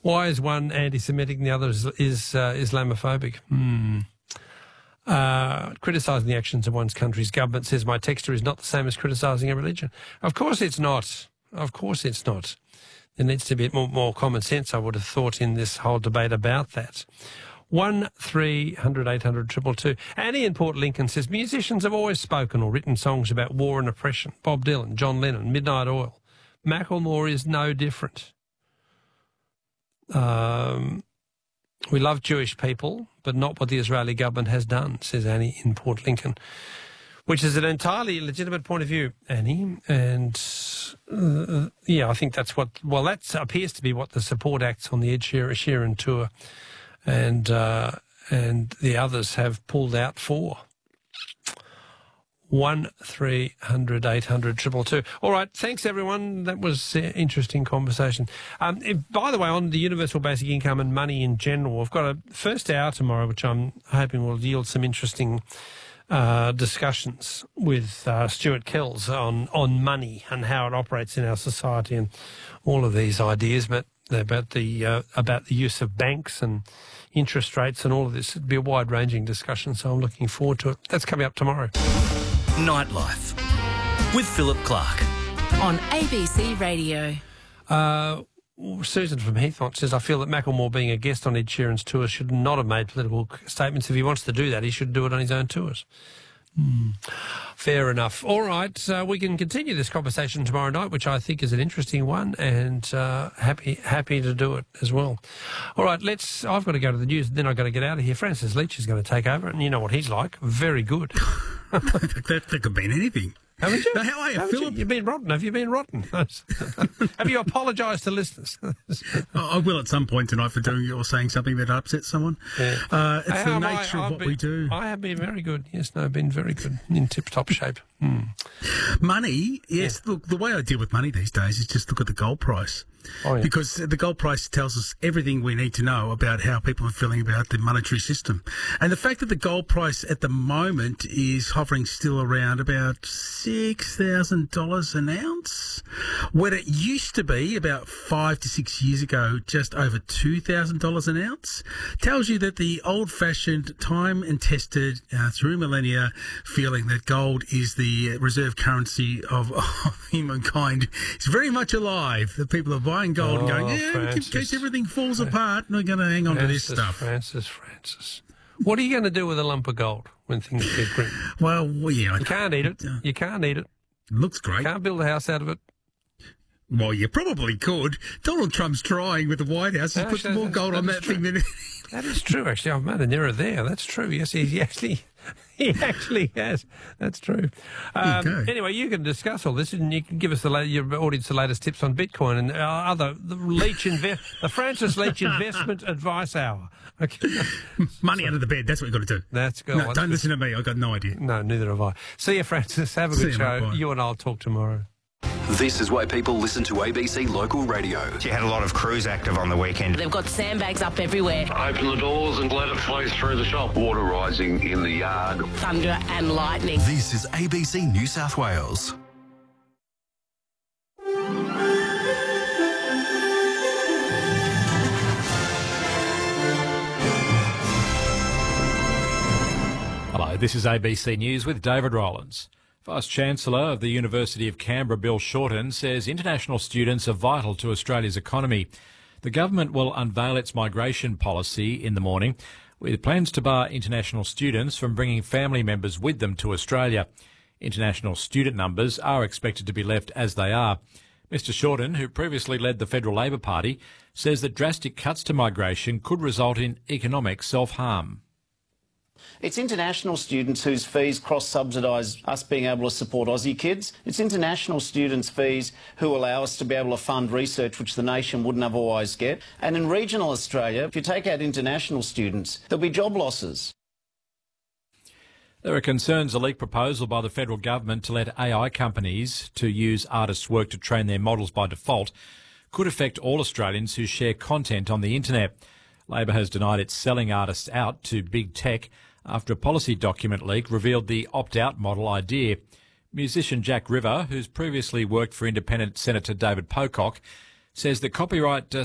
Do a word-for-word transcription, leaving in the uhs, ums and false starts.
Why is one anti-Semitic and the other is, is uh, Islamophobic? Hmm. Uh, criticising the actions of one's country's government, says my texter, is not the same as criticising a religion. Of course it's not. Of course it's not. There needs to be more, more common sense, I would have thought, in this whole debate about that. One three hundred eight hundred triple two. Annie in Port Lincoln says musicians have always spoken or written songs about war and oppression. Bob Dylan, John Lennon, Midnight Oil. Macklemore is no different. Um, we love Jewish people, but not what the Israeli government has done, says Annie in Port Lincoln, which is an entirely legitimate point of view, Annie. And, uh, yeah, I think that's what, well, that appears to be what the support acts on the Ed Sheeran tour and uh, and the others have pulled out for. One three hundred eight hundred triple two. All right, thanks everyone. That was an interesting conversation. Um, if, by the way, on the universal basic income and money in general, we've got a first hour tomorrow, which I'm hoping will yield some interesting uh, discussions with uh, Stuart Kells on on money and how it operates in our society and all of these ideas, but about the uh, about the use of banks and interest rates and all of this. It'd be a wide-ranging discussion, so I'm looking forward to it. That's coming up tomorrow. Nightlife with Philip Clark on A B C Radio. Uh, Susan from Heathmont says, I feel that Macklemore being a guest on Ed Sheeran's tour should not have made political statements. If he wants to do that, he should do it on his own tours. Hmm. Fair enough. All right, uh, we can continue this conversation tomorrow night, which I think is an interesting one, and uh, happy happy to do it as well. All right, let's. I've got to go to the news, then I've got to get out of here. Francis Leach is going to take over, and you know what he's like. Very good. that, that could mean anything. Haven't you? Now, how are you, Haven't Philip? You? You've been rotten. Have you been rotten? Have you apologised to listeners? I will at some point tonight for doing or saying something that upsets someone. Yeah. Uh, it's the nature I, of what been, we do. I have been very good. Yes, no, I've been very good. In tip-top shape. Hmm. Money, yes. Yeah. Look, the way I deal with money these days is just look at the gold price. Oh, yeah. Because the gold price tells us everything we need to know about how people are feeling about the monetary system. And the fact that the gold price at the moment is hovering still around about six thousand dollars an ounce, when it used to be about five to six years ago just over two thousand dollars an ounce, tells you that the old-fashioned, time and tested uh, through millennia feeling that gold is the reserve currency of, of humankind is very much alive. The people are buying gold oh, and going, yeah, Francis. In case everything falls apart, we're going to hang on Francis, to this stuff. Francis, Francis. What are you going to do with a lump of gold when things get grim? Well, well yeah. You can't eat it. You can't eat it. Looks great. You can't build a house out of it. Well, you probably could. Donald Trump's trying with the White House. He's put some more gold on that thing than... That is true, actually. I've made an error there. That's true. Yes, he actually... He actually has. That's true. Um, you anyway, you can discuss all this, and you can give us the la- your audience the latest tips on Bitcoin and uh, other the Leach invest the Francis Leach Investment Advice Hour. Okay. Money so, under the bed. That's what you've got to do. That's good. No, that's don't good. listen to me. I've got no idea. No, neither have I. See you, Francis. Have a See good you, show. Mate, you and I'll talk tomorrow. This is why people listen to A B C Local Radio. She had a lot of crews active on the weekend. They've got sandbags up everywhere. Open the doors and let it flow through the shop. Water rising in the yard. Thunder and lightning. This is A B C New South Wales. Hello, this is A B C News with David Rowlands. Vice-Chancellor of the University of Canberra, Bill Shorten, says international students are vital to Australia's economy. The government will unveil its migration policy in the morning, with plans to bar international students from bringing family members with them to Australia. International student numbers are expected to be left as they are. Mister Shorten, who previously led the Federal Labor Party, says that drastic cuts to migration could result in economic self-harm. It's international students whose fees cross-subsidise us being able to support Aussie kids. It's international students' fees who allow us to be able to fund research which the nation wouldn't otherwise get. And in regional Australia, if you take out international students, there'll be job losses. There are concerns a leaked proposal by the federal government to let A I companies to use artists' work to train their models by default could affect all Australians who share content on the internet. Labor has denied it's selling artists out to big tech after a policy document leak revealed the opt-out model idea. Musician Jack River, who's previously worked for Independent Senator David Pocock, says that copyright uh,